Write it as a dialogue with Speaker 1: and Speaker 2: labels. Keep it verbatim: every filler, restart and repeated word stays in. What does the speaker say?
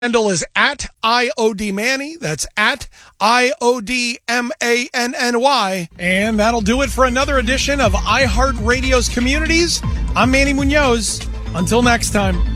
Speaker 1: Handle is at I O D Manny. That's at I O D M A N N Y. And that'll do it for another edition of iHeartRadio's Communities. I'm Manny Munoz. Until next time.